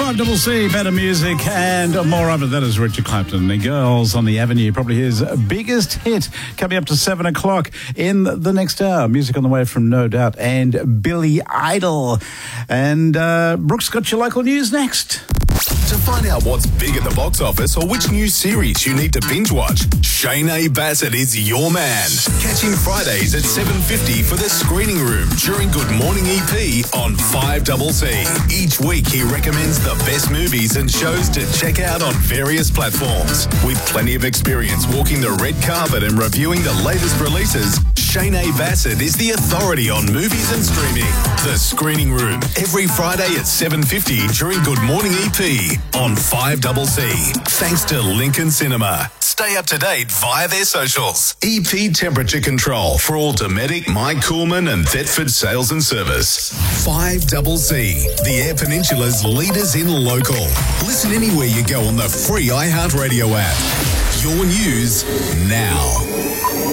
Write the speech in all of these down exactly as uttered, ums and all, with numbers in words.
five C C, better music and more of it. That is Richard Clapton. The Girls on the Avenue, probably his biggest hit, coming up to seven o'clock in the next hour. Music on the way from No Doubt and Billy Idol. And uh, Brooks got your local news next. To find out what's big at the box office or which new series you need to binge watch, Shane Bassett is your man. Catch him Fridays at seven fifty for The Screening Room during Good Morning E P on five C C. Each week he recommends the best movies and shows to check out on various platforms. With plenty of experience walking the red carpet and reviewing the latest releases, Shane Bassett is the authority on movies and streaming. The Screening Room, every Friday at seven fifty during Good Morning E P on five C C. Thanks to Lincoln Cinema. Stay up to date via their socials. E P Temperature Control for all Dometic, Mike Coolman and Thetford Sales and Service. five C C, the Eyre Peninsula's leaders in local. Listen anywhere you go on the free iHeartRadio app. Your news now.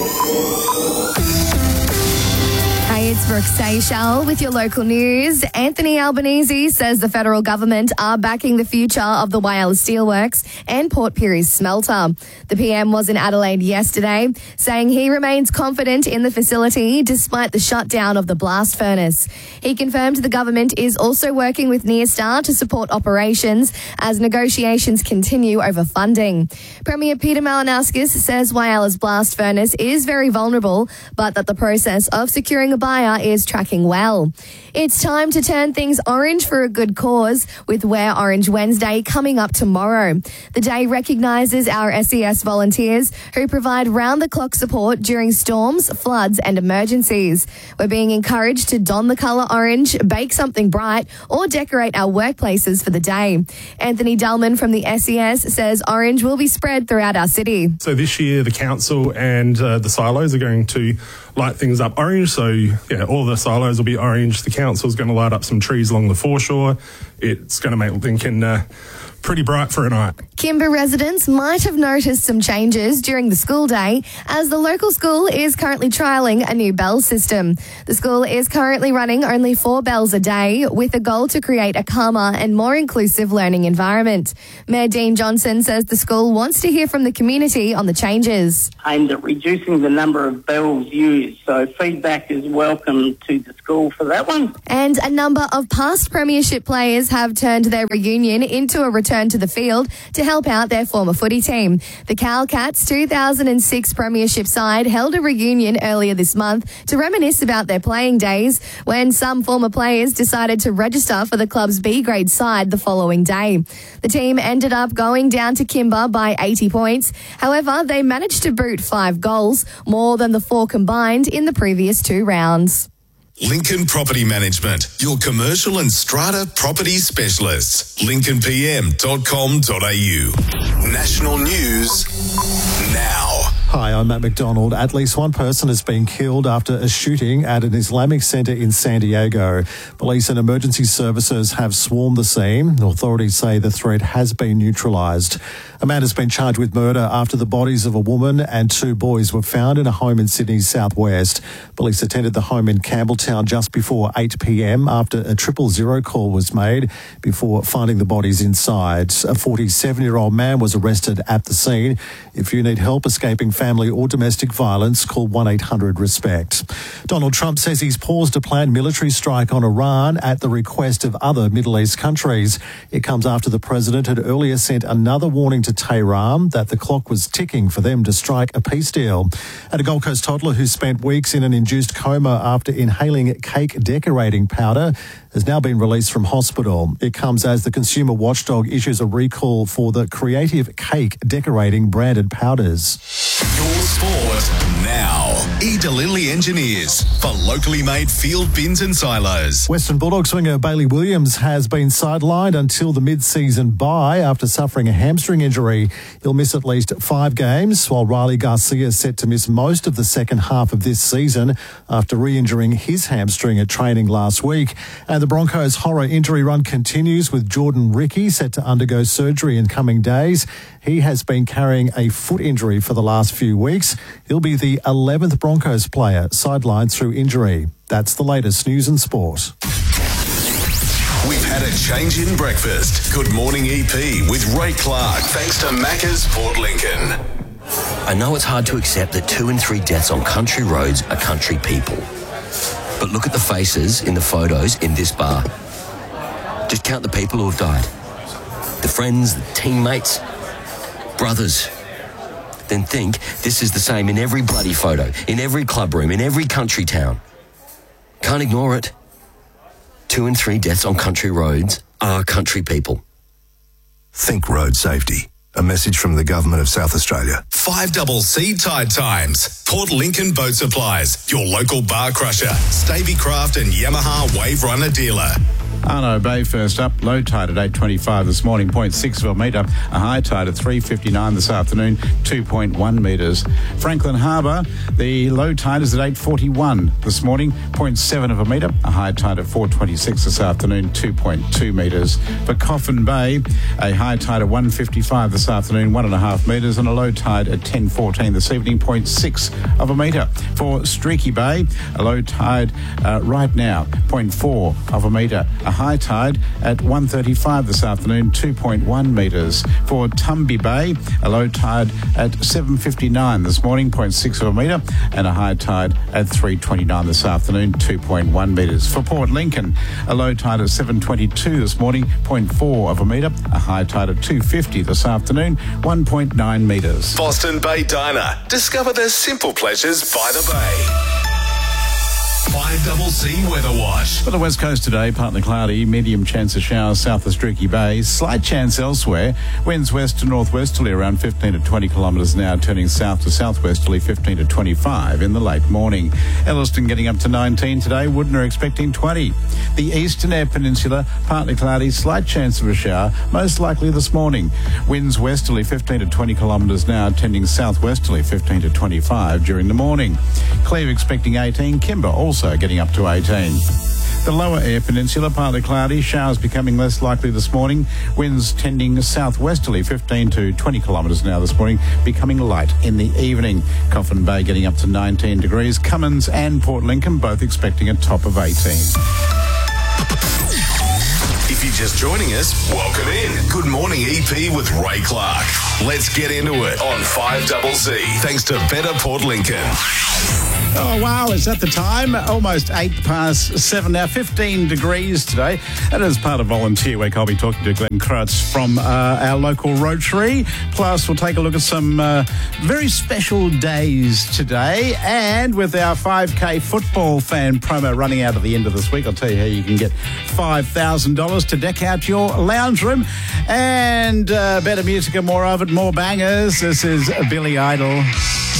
Hey, it's Brooke Seychelles with your local news. Anthony Albanese says the federal government are backing the future of the Whyalla Steelworks and Port Pirie smelter. The P M was in Adelaide yesterday, saying he remains confident in the facility despite the shutdown of the blast furnace. He confirmed the government is also working with Neostar to support operations as negotiations continue over funding. Premier Peter Malinauskas says Whyalla's blast furnace is very vulnerable, but that the process of securing a buyer is tracking well. It's time to turn things orange for a good cause with Wear Orange Wednesday coming up tomorrow. The day recognises our S E S volunteers who provide round-the-clock support during storms, floods and emergencies. We're being encouraged to don the colour orange, bake something bright or decorate our workplaces for the day. Anthony Dullman from the S E S says orange will be spread throughout our city. So this year the council and uh, the silos are going to light things up orange. So yeah, all the silos will be orange. The council's going to light up some trees along the foreshore. It's going to make Lincoln uh, pretty bright for a night. Kimber residents might have noticed some changes during the school day as the local school is currently trialling a new bell system. The school is currently running only four bells a day with a goal to create a calmer and more inclusive learning environment. Mayor Dean Johnson says the school wants to hear from the community on the changes. Aimed at reducing the number of bells used, so feedback is welcome to the school for that one. And a number of past premiership players have turned their reunion into a return to the field to help out their former footy team. The Cowcats two thousand six premiership side held a reunion earlier this month to reminisce about their playing days when some former players decided to register for the club's B-grade side the following day. The team ended up going down to Kimber by eighty points. However, they managed to boot five goals, more than the four combined in the previous two rounds. Lincoln Property Management, your commercial and strata property specialists. lincoln p m dot com dot a u. National news now. Hi, I'm Matt McDonald. At least one person has been killed after a shooting at an Islamic centre in San Diego. Police and emergency services have swarmed the scene. Authorities say the threat has been neutralised. A man has been charged with murder after the bodies of a woman and two boys were found in a home in Sydney's southwest. Police attended the home in Campbelltown just before eight p m after a triple zero call was made before finding the bodies inside. A forty-seven-year-old man was arrested at the scene. If you need help escaping family or domestic violence, call one eight hundred RESPECT. Donald Trump says he's paused a planned military strike on Iran at the request of other Middle East countries. It comes after the president had earlier sent another warning to Tehran that the clock was ticking for them to strike a peace deal. And a Gold Coast toddler who spent weeks in an induced coma after inhaling cake decorating powder has now been released from hospital. It comes as the consumer watchdog issues a recall for the Creative Cake Decorating branded powders. Your sport now. E. DeLinley Engineers for locally made field bins and silos. Western Bulldogs swinger Bailey Williams has been sidelined until the mid-season bye after suffering a hamstring injury. He'll miss at least five games, while Riley Garcia is set to miss most of the second half of this season after re-injuring his hamstring at training last week. And the Broncos' horror injury run continues with Jordan Ricky set to undergo surgery in coming days. He has been carrying a foot injury for the last few weeks. He'll be the eleventh Broncos player sidelined through injury. That's the latest news and sport. We've had a change in breakfast. Good morning, E P with Ray Clark. Thanks to Macca's Port Lincoln. I know it's hard to accept that two in three deaths on country roads are country people. But look at the faces in the photos in this bar. Just count the people who have died. The friends, the teammates, brothers. Then think this is the same in every bloody photo, in every club room, in every country town. Can't ignore it. Two in three deaths on country roads are country people. Think road safety. A message from the Government of South Australia. Five double C Tide Times. Port Lincoln Boat Supplies. Your local bar crusher. Stavey Craft and Yamaha Wave Runner dealer. Arno Bay first up, low tide at eight twenty-five this morning, zero point six of a metre. A high tide at three fifty-nine this afternoon, two point one metres. Franklin Harbour, the low tide is at eight forty-one this morning, zero point seven of a metre. A high tide at four twenty-six this afternoon, two point two metres. For Coffin Bay, a high tide at one fifty-five this afternoon, one and a half metres, and a low tide at ten fourteen this evening, zero point six of a metre. For Streaky Bay, a low tide uh, right now, zero point four of a metre. A high tide at one thirty-five this afternoon, two point one metres. For Tumby Bay, a low tide at seven fifty-nine this morning, zero point six of a metre, and a high tide at three twenty-nine this afternoon, two point one metres. For Port Lincoln, a low tide at seven twenty-two this morning, zero point four of a metre, a high tide at two fifty this afternoon, one point nine metres. Boston Bay Diner. Discover the simple pleasures by the bay. five double C Weather Watch. For the West Coast today, partly cloudy, medium chance of showers south of Streaky Bay, slight chance elsewhere. Winds west to northwesterly around fifteen to twenty kilometres an hour, turning south to southwesterly fifteen to twenty-five in the late morning. Elliston getting up to nineteen today, Woodner expecting twenty. The Eastern Air Peninsula, partly cloudy, slight chance of a shower, most likely this morning. Winds westerly fifteen to twenty kilometres an hour, tending southwesterly fifteen to twenty-five during the morning. Cleve expecting eighteen, Kimber also getting up to eighteen. The lower air peninsula, partly cloudy, showers becoming less likely this morning. Winds tending southwesterly fifteen to twenty kilometres an hour this morning, becoming light in the evening. Coffin Bay getting up to nineteen degrees. Cummins and Port Lincoln both expecting a top of eighteen. If you're just joining us, welcome in. Good morning, E P with Ray Clark. Let's get into it on five double C. Thanks to Better Port Lincoln. Oh, wow, is that the time? Almost eight past seven now, fifteen degrees today. And as part of Volunteer Week, I'll be talking to Glenn Krutz from uh, our local Rotary. Plus, we'll take a look at some uh, very special days today. And with our five K football fan promo running out at the end of this week, I'll tell you how you can get five thousand dollars to deck out your lounge room. And uh, better music and more of it, more bangers. This is Billy Idol.